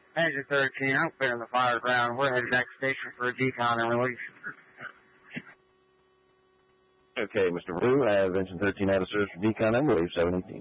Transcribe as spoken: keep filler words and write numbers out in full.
Engine thirteen, I'm clearing the fire ground. We're headed back to station for a decon and release. Okay, Mister Blue, I have Engine thirteen out of service for decon and release seven eighteen.